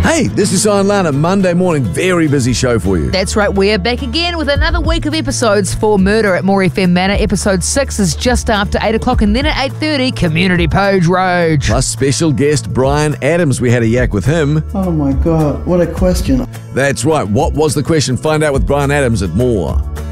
Hey, this is Ian Lana, Monday morning, very busy show for you. That's right, we're back again with another week of episodes for Murder at More FM Manor. Episode 6 is just after 8 o'clock, and then at 8:30, Community Page Roach. Plus special guest Brian Adams, we had a yak with him. Oh my God, what a question. That's right, what was the question? Find out with Brian Adams at More.